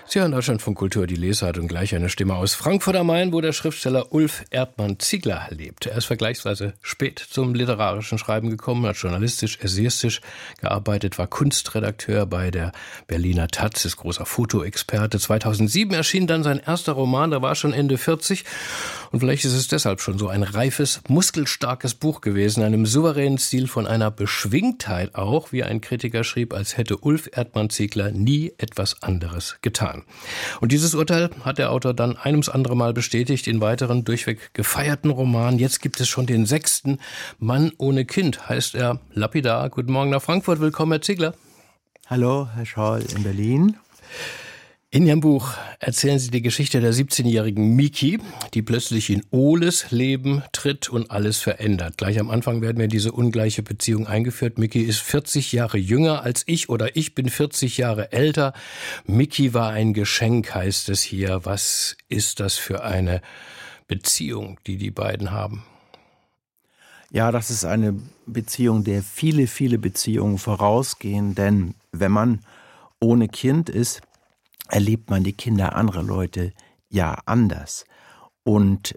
Sie hören Deutschlandfunk Kultur, die Lesart und gleich eine Stimme aus Frankfurt am Main, wo der Schriftsteller Ulf Erdmann-Ziegler lebt. Er ist vergleichsweise spät zum literarischen Schreiben gekommen, hat journalistisch, essayistisch gearbeitet, war Kunstredakteur bei der Berliner Taz, ist großer Fotoexperte. 2007 erschien dann sein erster Roman, da war er schon Ende 40. Und vielleicht ist es deshalb schon so ein reifes, muskelstarkes Buch gewesen, einem souveränen Stil von einer Beschwingtheit auch, wie ein Kritiker schrieb, als hätte Ulf Erdmann-Ziegler nie etwas anderes getan. Und dieses Urteil hat der Autor dann ein ums andere Mal bestätigt in weiteren durchweg gefeierten Romanen. Jetzt gibt es schon den 6. Mann ohne Kind, heißt er lapidar. Guten Morgen nach Frankfurt, willkommen Herr Ziegler. Hallo, Herr Scholl in Berlin. In Ihrem Buch erzählen Sie die Geschichte der 17-jährigen Miki, die plötzlich in Oles Leben tritt und alles verändert. Gleich am Anfang werden wir diese ungleiche Beziehung eingeführt. Miki ist 40 Jahre jünger als ich oder ich bin 40 Jahre älter. Miki war ein Geschenk, heißt es hier. Was ist das für eine Beziehung, die die beiden haben? Ja, das ist eine Beziehung, der viele, viele Beziehungen vorausgehen. Denn wenn man ohne Kind ist, erlebt man die Kinder anderer Leute ja anders. Und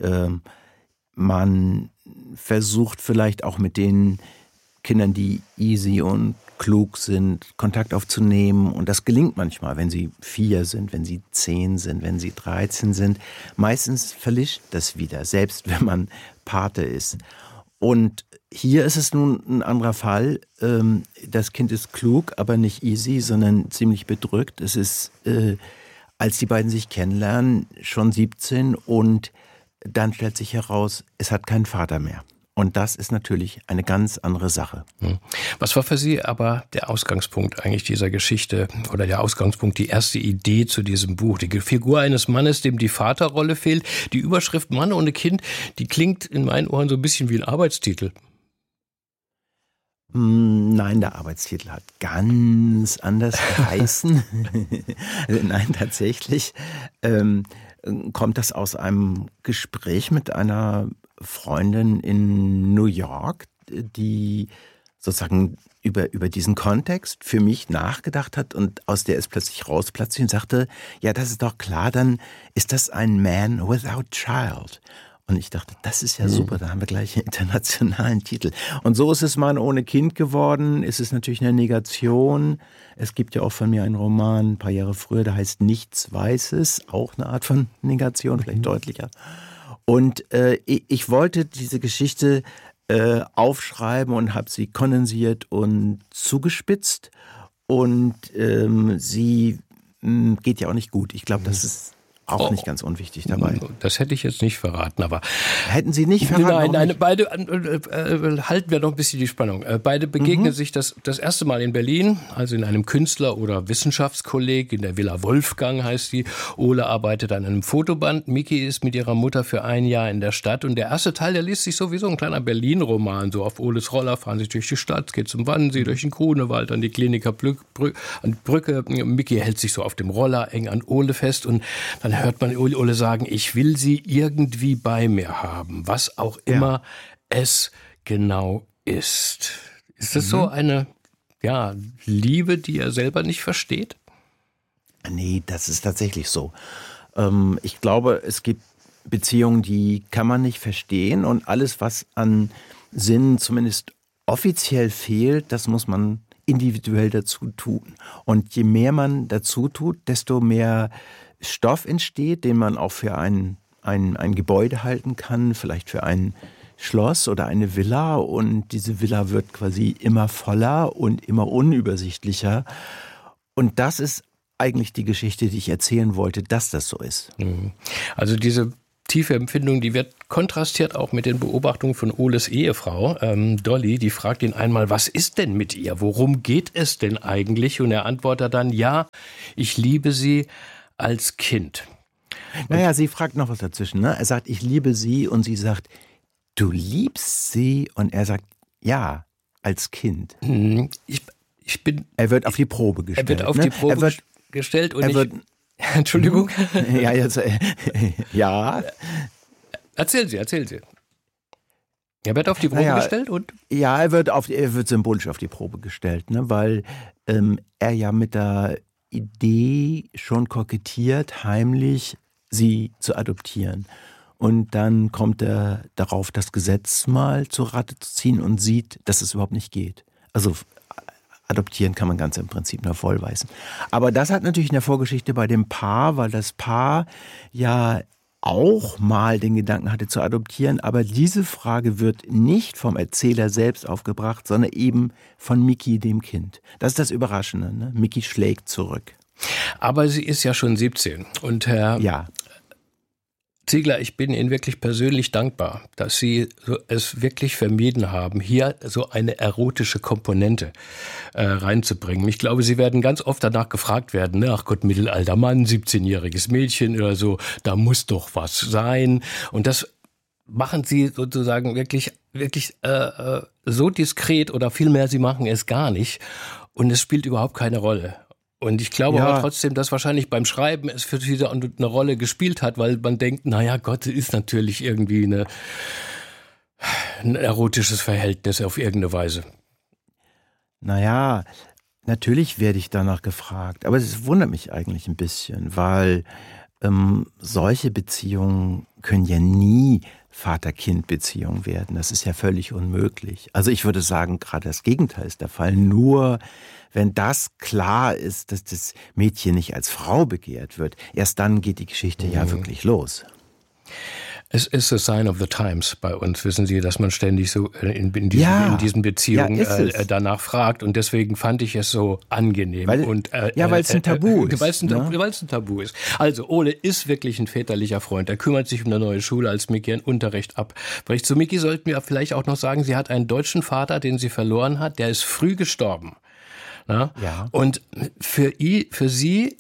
man versucht vielleicht auch mit den Kindern, die easy und klug sind, Kontakt aufzunehmen. Und das gelingt manchmal, wenn sie 4 sind, wenn sie 10 sind, wenn sie 13 sind. Meistens verlischt das wieder, selbst wenn man Pate ist. Und hier ist es nun ein anderer Fall. Das Kind ist klug, aber nicht easy, sondern ziemlich bedrückt. Es ist, als die beiden sich kennenlernen, schon 17 und dann stellt sich heraus, es hat keinen Vater mehr. Und das ist natürlich eine ganz andere Sache. Was war für Sie aber der Ausgangspunkt eigentlich dieser Geschichte oder der Ausgangspunkt, die erste Idee zu diesem Buch? Die Figur eines Mannes, dem die Vaterrolle fehlt. Die Überschrift Mann ohne Kind, die klingt in meinen Ohren so ein bisschen wie ein Arbeitstitel. Nein, der Arbeitstitel hat ganz anders geheißen. Nein, tatsächlich kommt das aus einem Gespräch mit einer Freundin in New York, die sozusagen über diesen Kontext für mich nachgedacht hat und aus der es plötzlich rausplatziert und sagte, ja, das ist doch klar, dann ist das ein Man without Child. Und ich dachte, das ist ja super, da haben wir gleich einen internationalen Titel. Und so ist es Mann ohne Kind geworden. Es ist natürlich eine Negation. Es gibt ja auch von mir einen Roman, ein paar Jahre früher, der heißt Nichts Weißes, auch eine Art von Negation, vielleicht deutlicher. Und ich wollte diese Geschichte aufschreiben und habe sie kondensiert und zugespitzt. Und sie geht ja auch nicht gut. Ich glaube, das ist auch nicht ganz unwichtig dabei. Das hätte ich jetzt nicht verraten, aber... Hätten Sie nicht verraten? Nein, beide halten wir noch ein bisschen die Spannung. Beide begegnen sich das erste Mal in Berlin, also in einem Künstler- oder Wissenschaftskolleg, in der Villa Wolfgang heißt die. Ole arbeitet an einem Fotoband, Miki ist mit ihrer Mutter für ein Jahr in der Stadt und der erste Teil, der liest sich sowieso ein kleiner Berlin-Roman, so auf Oles Roller fahren sie durch die Stadt, geht zum Wannsee, durch den Grunewald, an die Kliniker Brücke. Miki hält sich so auf dem Roller eng an Ole fest und dann hört man Ole sagen, ich will sie irgendwie bei mir haben, was auch immer es genau ist. Ist das so eine Liebe, die er selber nicht versteht? Nee, das ist tatsächlich so. Ich glaube, es gibt Beziehungen, die kann man nicht verstehen und alles, was an Sinn zumindest offiziell fehlt, das muss man individuell dazu tun. Und je mehr man dazu tut, desto mehr Stoff entsteht, den man auch für ein Gebäude halten kann, vielleicht für ein Schloss oder eine Villa. Und diese Villa wird quasi immer voller und immer unübersichtlicher. Und das ist eigentlich die Geschichte, die ich erzählen wollte, dass das so ist. Also diese tiefe Empfindung, die wird kontrastiert auch mit den Beobachtungen von Oles Ehefrau, Dolly, die fragt ihn einmal, was ist denn mit ihr? Worum geht es denn eigentlich? Und er antwortet dann, ja, ich liebe sie als Kind. Naja, sie fragt noch was dazwischen. Ne? Er sagt, ich liebe sie und sie sagt, du liebst sie? Und er sagt, ja, als Kind. Er wird auf die Probe gestellt. Er wird auf die Probe gestellt und Entschuldigung. Ja, jetzt, ja. Erzählen Sie. Er wird auf die Probe gestellt und? Ja, er wird symbolisch auf die Probe gestellt, ne, weil er ja mit der Idee schon kokettiert, heimlich sie zu adoptieren. Und dann kommt er darauf, das Gesetz mal zur Rate zu ziehen und sieht, dass es überhaupt nicht geht. Also adoptieren kann man ganz im Prinzip nur vollweisen. Aber das hat natürlich eine Vorgeschichte bei dem Paar, weil das Paar ja auch mal den Gedanken hatte zu adoptieren, aber diese Frage wird nicht vom Erzähler selbst aufgebracht, sondern eben von Miki, dem Kind. Das ist das Überraschende, ne? Miki schlägt zurück. Aber sie ist ja schon 17 und Herr Ziegler, ich bin Ihnen wirklich persönlich dankbar, dass Sie es wirklich vermieden haben, hier so eine erotische Komponente reinzubringen. Ich glaube, Sie werden ganz oft danach gefragt werden, ne? Ach Gott, mittelalter Mann, 17-jähriges Mädchen oder so, da muss doch was sein. Und das machen Sie sozusagen wirklich so diskret oder vielmehr, Sie machen es gar nicht und es spielt überhaupt keine Rolle. Und ich glaube aber trotzdem, dass wahrscheinlich beim Schreiben es für Sie eine Rolle gespielt hat, weil man denkt, naja, Gott, ist natürlich irgendwie ein erotisches Verhältnis auf irgendeine Weise. Naja, natürlich werde ich danach gefragt, aber es wundert mich eigentlich ein bisschen, weil solche Beziehungen können ja nie Vater-Kind-Beziehungen werden. Das ist ja völlig unmöglich. Also ich würde sagen, gerade das Gegenteil ist der Fall. Nur wenn das klar ist, dass das Mädchen nicht als Frau begehrt wird, erst dann geht die Geschichte ja wirklich los. Es ist a sign of the times bei uns, wissen Sie, dass man ständig so in diesen Beziehungen danach fragt. Und deswegen fand ich es so angenehm. Weil es ein Tabu ist. Weil es ein Tabu ist. Also Ole ist wirklich ein väterlicher Freund. Er kümmert sich um eine neue Schule, als Miki ihren Unterricht abbricht. Zu Miki sollten wir vielleicht auch noch sagen, sie hat einen deutschen Vater, den sie verloren hat. Der ist früh gestorben. Na? Ja. Und für sie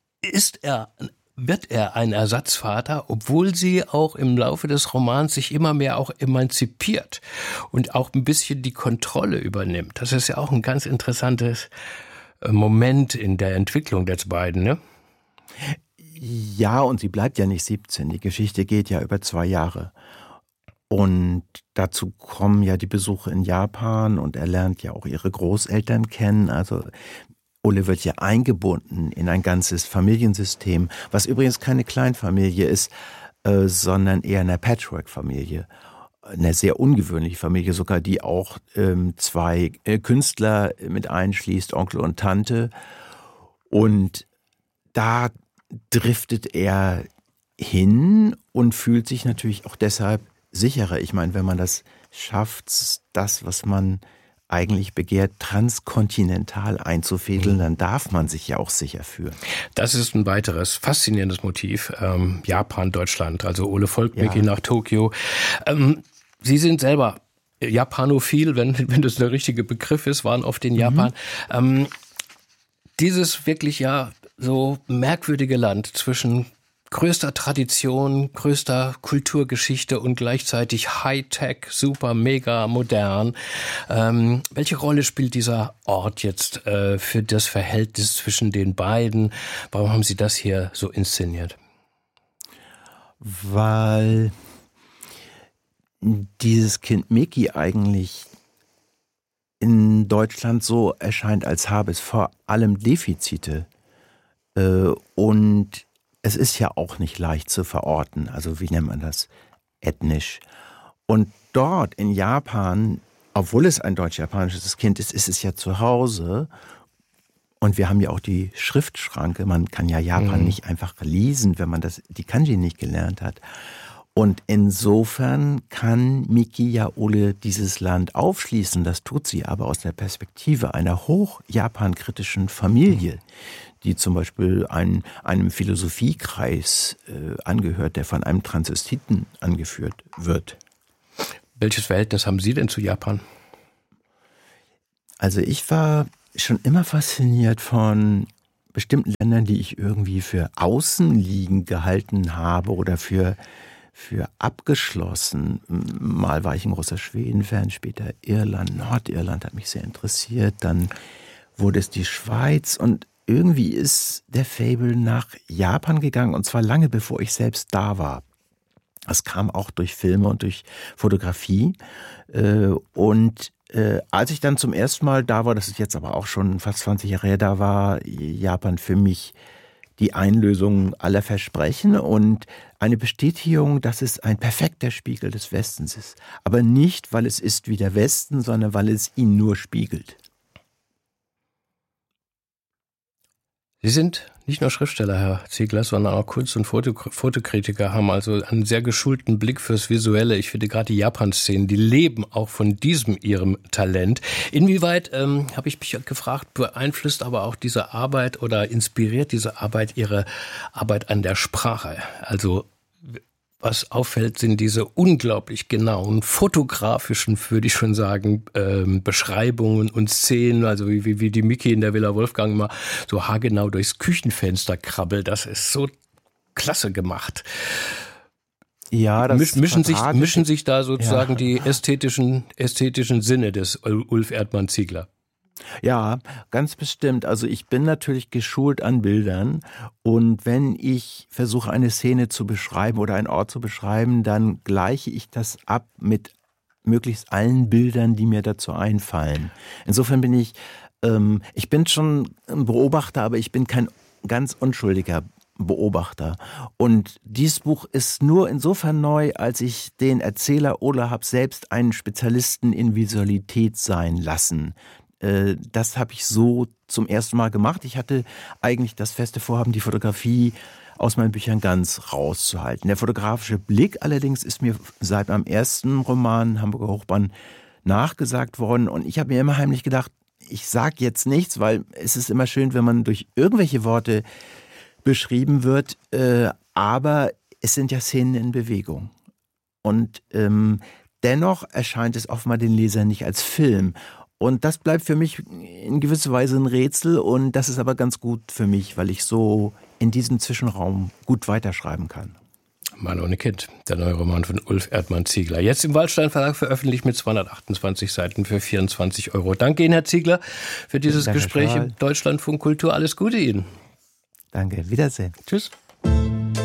wird er ein Ersatzvater, obwohl sie auch im Laufe des Romans sich immer mehr auch emanzipiert und auch ein bisschen die Kontrolle übernimmt. Das ist ja auch ein ganz interessantes Moment in der Entwicklung der beiden, ne? Ja, und sie bleibt ja nicht 17. Die Geschichte geht ja über 2 Jahre. Und dazu kommen ja die Besuche in Japan und er lernt ja auch ihre Großeltern kennen. Also Ole wird ja eingebunden in ein ganzes Familiensystem, was übrigens keine Kleinfamilie ist, sondern eher eine Patchwork-Familie. Eine sehr ungewöhnliche Familie, sogar die auch 2 Künstler mit einschließt, Onkel und Tante. Und da driftet er hin und fühlt sich natürlich auch deshalb sicherer. Ich meine, wenn man das schafft, das, was man eigentlich begehrt, transkontinental einzufädeln, dann darf man sich ja auch sicher fühlen. Das ist ein weiteres faszinierendes Motiv. Japan, Deutschland. Also Ole folgt Miki nach Tokio. Sie sind selber Japanophil, wenn das der richtige Begriff ist, waren oft in Japan. Dieses wirklich so merkwürdige Land zwischen größter Tradition, größter Kulturgeschichte und gleichzeitig Hightech, super, mega modern. Welche Rolle spielt dieser Ort jetzt für das Verhältnis zwischen den beiden? Warum haben Sie das hier so inszeniert? Weil dieses Kind Miki eigentlich in Deutschland so erscheint, als habe es vor allem Defizite. Und es ist ja auch nicht leicht zu verorten, also wie nennt man das, ethnisch. Und dort in Japan, obwohl es ein deutsch-japanisches Kind ist, ist es ja zu Hause. Und wir haben ja auch die Schriftschranke, man kann ja Japan nicht einfach lesen, wenn man die Kanji nicht gelernt hat. Und insofern kann Miki ja Ole dieses Land aufschließen, das tut sie aber aus der Perspektive einer hoch-japan-kritischen Familie, die zum Beispiel einem Philosophiekreis angehört, der von einem Transvestiten angeführt wird. Welches Verhältnis haben Sie denn zu Japan? Also ich war schon immer fasziniert von bestimmten Ländern, die ich irgendwie für außenliegend gehalten habe oder für abgeschlossen. Mal war ich ein großer Schweden-Fan, später Irland, Nordirland hat mich sehr interessiert, dann wurde es die Schweiz und irgendwie ist der Faible nach Japan gegangen und zwar lange bevor ich selbst da war. Das kam auch durch Filme und durch Fotografie und als ich dann zum ersten Mal da war, das ist jetzt aber auch schon fast 20 Jahre her, da war Japan für mich die Einlösung aller Versprechen und eine Bestätigung, dass es ein perfekter Spiegel des Westens ist. Aber nicht, weil es ist wie der Westen, sondern weil es ihn nur spiegelt. Sie sind nicht nur Schriftsteller, Herr Ziegler, sondern auch Kunst- und Fotokritiker, haben also einen sehr geschulten Blick fürs Visuelle. Ich finde gerade die Japan-Szenen, die leben auch von diesem ihrem Talent. Inwieweit, habe ich mich gefragt, beeinflusst aber auch diese Arbeit oder inspiriert diese Arbeit Ihre Arbeit an der Sprache? Also was auffällt, sind diese unglaublich genauen, fotografischen, würde ich schon sagen, Beschreibungen und Szenen, also wie die Micky in der Villa Wolfgang immer so haargenau durchs Küchenfenster krabbelt. Das ist so klasse gemacht. Ja, das mischen sich da sozusagen die ästhetischen Sinne des Ulf Erdmann Ziegler. Ja, ganz bestimmt. Also ich bin natürlich geschult an Bildern und wenn ich versuche, eine Szene zu beschreiben oder einen Ort zu beschreiben, dann gleiche ich das ab mit möglichst allen Bildern, die mir dazu einfallen. Insofern bin ich bin schon ein Beobachter, aber ich bin kein ganz unschuldiger Beobachter. Und dieses Buch ist nur insofern neu, als ich den Erzähler Ola habe selbst einen Spezialisten in Visualität sein lassen. Das habe ich so zum ersten Mal gemacht. Ich hatte eigentlich das feste Vorhaben, die Fotografie aus meinen Büchern ganz rauszuhalten. Der fotografische Blick allerdings ist mir seit meinem ersten Roman Hamburger Hochbahn nachgesagt worden. Und ich habe mir immer heimlich gedacht, ich sage jetzt nichts, weil es ist immer schön, wenn man durch irgendwelche Worte beschrieben wird. Aber es sind ja Szenen in Bewegung. Und dennoch erscheint es offenbar den Lesern nicht als Film. Und das bleibt für mich in gewisser Weise ein Rätsel und das ist aber ganz gut für mich, weil ich so in diesem Zwischenraum gut weiterschreiben kann. Mann ohne Kind, der neue Roman von Ulf Erdmann Ziegler. Jetzt im Waldstein Verlag veröffentlicht mit 228 Seiten für 24 €. Danke Ihnen, Herr Ziegler, für dieses Gespräch im Deutschlandfunk Kultur. Alles Gute Ihnen. Danke, Wiedersehen. Tschüss.